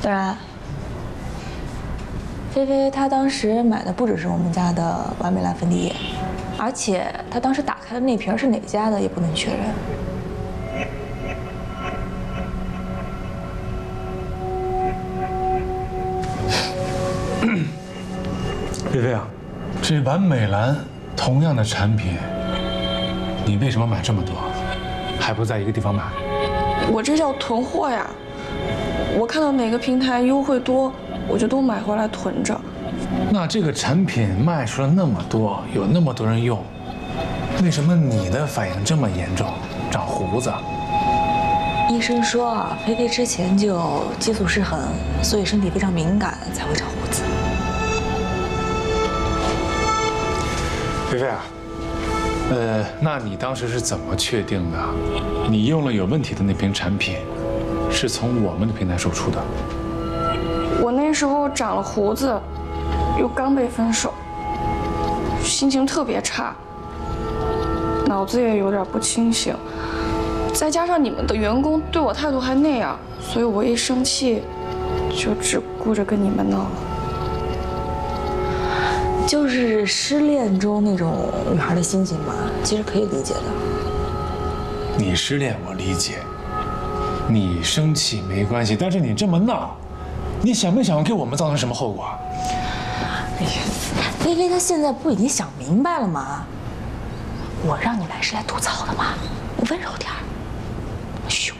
当然，菲菲她当时买的不只是我们家的完美蓝粉底液，而且她当时打开的那瓶是哪家的也不能确认。 菲菲啊，这完美蓝同样的产品，你为什么买这么多，还不在一个地方买？ 我这叫囤货呀！我看到哪个平台优惠多，我就都买回来囤着。 那这个产品卖出了那么多，有那么多人用，为什么你的反应这么严重，长胡子？ 医生说啊，菲菲之前就激素失衡，所以身体非常敏感，才会长胡子。 菲菲啊，那你当时是怎么确定的？你用了有问题的那瓶产品，是从我们的平台售出的？ 我那时候长了胡子，又刚被分手，心情特别差，脑子也有点不清醒，再加上你们的员工对我态度还那样，所以我一生气，就只顾着跟你们闹了。 就是失恋中那种女孩的心情嘛，其实可以理解的。 你失恋我理解，你生气没关系，但是你这么闹，你想没想过给我们造成什么后果？ 哎呀，菲菲她现在不已经想明白了吗？我让你来是来吐槽的吗？你温柔点儿，凶。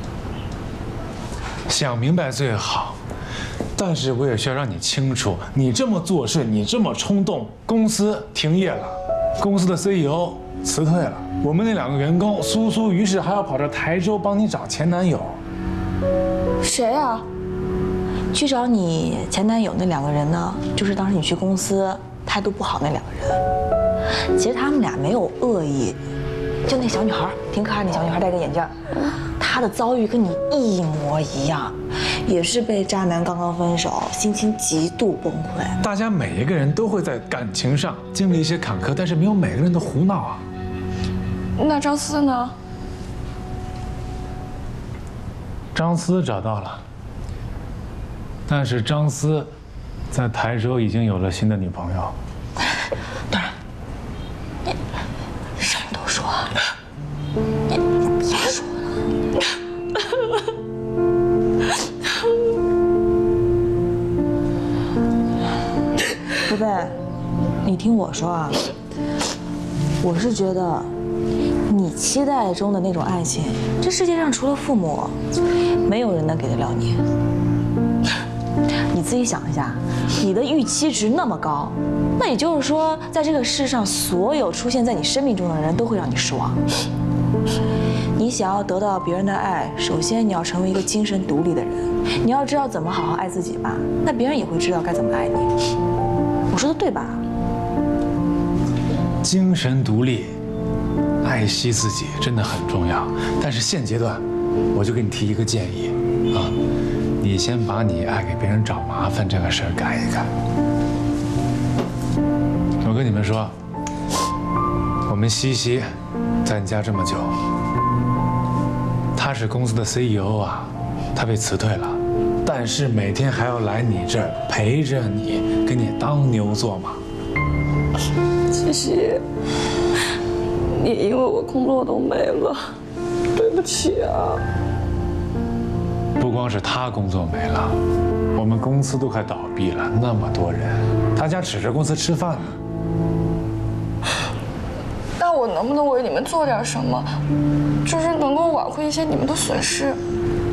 想明白最好，但是我也需要让你清楚，你这么做事，你这么冲动，公司停业了，公司的 CEO 辞退了，我们那2个员工苏苏于是还要跑到台州帮你找前男友。 谁啊？ 去找你前男友那2个人呢，就是当时你去公司态度不好那2个人。其实他们俩没有恶意，就那小女孩，挺可爱的小女孩，戴个眼镜，她的遭遇跟你一模一样，也是被渣男刚刚分手，心情极度崩溃。 大家每一个人都会在感情上经历一些坎坷，但是没有每个人都胡闹啊。 那张思呢？ 张思找到了，但是张思在台州已经有了新的女朋友。 当然，你什么都说，你别说了。贝贝，你听我说啊，我是觉得你期待中的那种爱情，这世界上除了父母，没有人能给得了你。你自己想一下，你的预期值那么高，那也就是说，在这个世上，所有出现在你生命中的人都会让你失望。你想要得到别人的爱，首先你要成为一个精神独立的人，你要知道怎么好好爱自己吧，那别人也会知道该怎么爱你。我说的对吧？ 精神独立，爱惜自己真的很重要。但是现阶段，我就给你提一个建议啊，你先把你爱给别人找麻烦这个事儿改一改。我跟你们说，我们西西在你家这么久，他是公司的 CEO 啊，他被辞退了，但是每天还要来你这儿陪着你，给你当牛做马。 西西，你因为我工作都没了，对不起啊。 不光是他工作没了，我们公司都快倒闭了，那么多人，他家指着公司吃饭呢。 那我能不能为你们做点什么，就是能够挽回一些你们的损失？